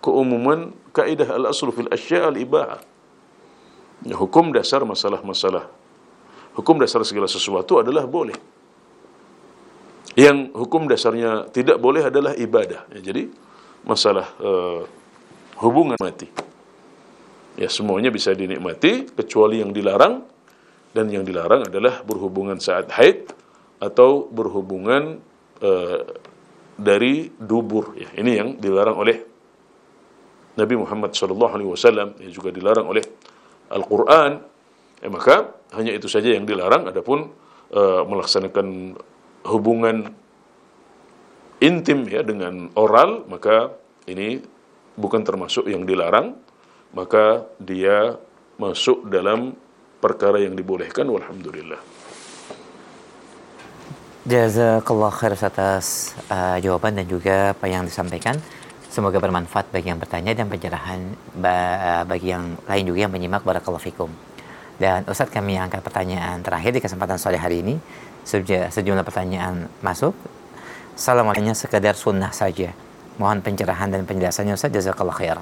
keumuman kaidah al-aslu fil asya' al-ibahah. Ya, hukum dasar masalah-masalah, hukum dasar segala sesuatu adalah boleh. Yang hukum dasarnya tidak boleh adalah ibadah. Ya, jadi masalah hubungan mati, ya semuanya bisa dinikmati kecuali yang dilarang, dan yang dilarang adalah berhubungan saat haid atau berhubungan dari dubur. Ya, ini yang dilarang oleh Nabi Muhammad SAW, yang juga dilarang oleh Al-Quran. Maka hanya itu saja yang dilarang. Adapun melaksanakan hubungan intim ya dengan oral, maka ini bukan termasuk yang dilarang, maka dia masuk dalam perkara yang dibolehkan. Walhamdulillah. Jazakallah khair atas jawaban dan juga apa yang disampaikan. Semoga bermanfaat bagi yang bertanya dan pencerahan bagi yang lain juga yang menyimak. Barakallahu fikum. Dan Ustadz, kami angkat pertanyaan terakhir di kesempatan sore hari ini. Sejumlah pertanyaan masuk. Assalamualaikum, sekedar sunnah saja. Mohon pencerahan dan penjelasannya Ustaz. Jazakallah khair.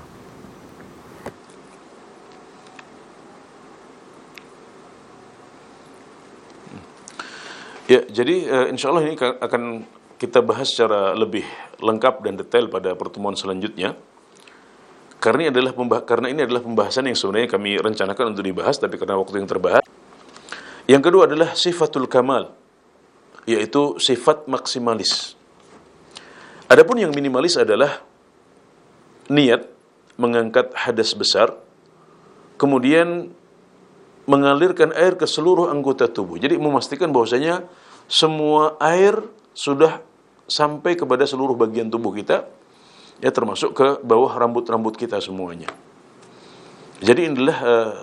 Ya, jadi insya Allah ini akan kita bahas secara lebih lengkap dan detail pada pertemuan selanjutnya. Karena ini adalah pembahasan yang sebenarnya kami rencanakan untuk dibahas, tapi karena waktu yang terbatas. Yang kedua adalah sifatul kamal, yaitu sifat maksimalis. Adapun yang minimalis adalah niat mengangkat hadas besar, kemudian mengalirkan air ke seluruh anggota tubuh. Jadi memastikan bahwasanya semua air sudah sampai kepada seluruh bagian tubuh kita, ya termasuk ke bawah rambut-rambut kita semuanya. Jadi inilah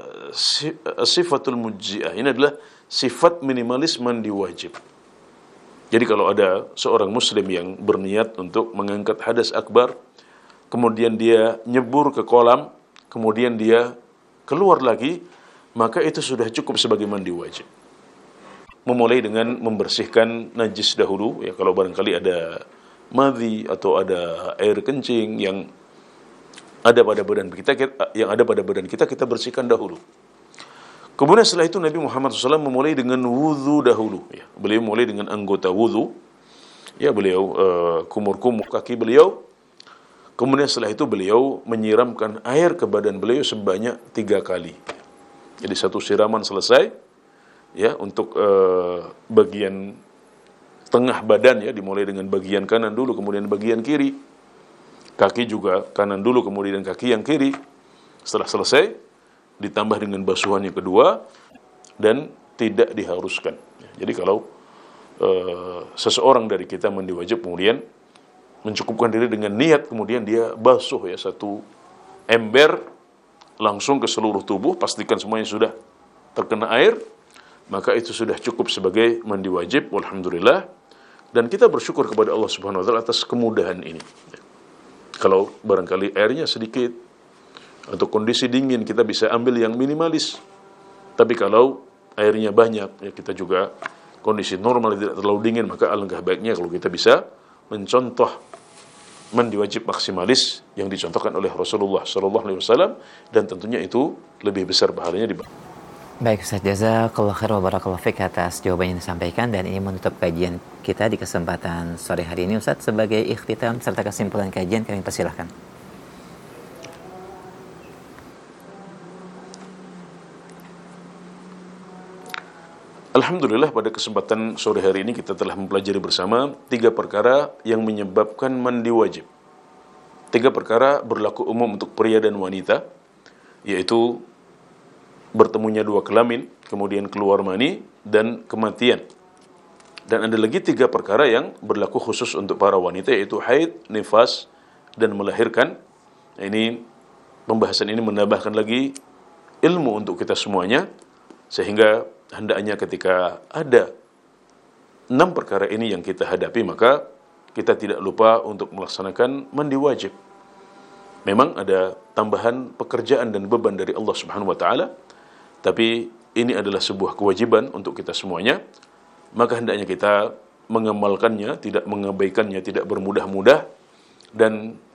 sifatul mujzi'ah. Ini adalah sifat minimalis mandi wajib. Jadi kalau ada seorang muslim yang berniat untuk mengangkat hadas akbar, kemudian dia nyebur ke kolam, kemudian dia keluar lagi, maka itu sudah cukup sebagai mandi wajib. Memulai dengan membersihkan najis dahulu, ya kalau barangkali ada madhi atau ada air kencing yang ada pada badan kita, kita bersihkan dahulu. Kemudian setelah itu Nabi Muhammad SAW memulai dengan wudu dahulu. Ya. Beliau mulai dengan anggota wudu. Ya, beliau kumur-kumur kaki beliau. Kemudian setelah itu beliau menyiramkan air ke badan beliau sebanyak 3 kali. Jadi satu siraman selesai. Ya, untuk bagian tengah badan, ya dimulai dengan bagian kanan dulu, kemudian bagian kiri. Kaki juga kanan dulu, kemudian kaki yang kiri. Setelah selesai, ditambah dengan basuhan yang kedua, dan tidak diharuskan. Jadi kalau seseorang dari kita mandi wajib, kemudian mencukupkan diri dengan niat, kemudian dia basuh ya satu ember langsung ke seluruh tubuh, pastikan semuanya sudah terkena air, maka itu sudah cukup sebagai mandi wajib. Walhamdulillah. Dan kita bersyukur kepada Allah Subhanahu wa taala atas kemudahan ini. Kalau barangkali airnya sedikit atau kondisi dingin, kita bisa ambil yang minimalis. Tapi kalau airnya banyak, ya kita juga kondisi normal tidak terlalu dingin, maka alangkah baiknya kalau kita bisa mencontoh mandi wajib maksimalis yang dicontohkan oleh Rasulullah SAW, dan tentunya itu lebih besar pahalanya di. Baik Ustaz, jazakallahu khair wa barakallahu fiik atas jawaban yang disampaikan, dan ini menutup kajian kita di kesempatan sore hari ini. Ustaz, sebagai ikhtitam serta kesimpulan kajian, kami persilahkan. Alhamdulillah, pada kesempatan sore hari ini kita telah mempelajari bersama 3 perkara yang menyebabkan mandi wajib. 3 perkara berlaku umum untuk pria dan wanita, yaitu bertemunya 2 kelamin, kemudian keluar mani, dan kematian. Dan ada lagi 3 perkara yang berlaku khusus untuk para wanita, yaitu haid, nifas, dan melahirkan. Ini pembahasan ini menambahkan lagi ilmu untuk kita semuanya, sehingga hendaknya ketika ada 6 perkara ini yang kita hadapi, maka kita tidak lupa untuk melaksanakan mandi wajib. Memang ada tambahan pekerjaan dan beban dari Allah Subhanahu wa taala, tapi ini adalah sebuah kewajiban untuk kita semuanya. Maka hendaknya kita mengamalkannya, tidak mengabaikannya, tidak bermudah-mudah, dan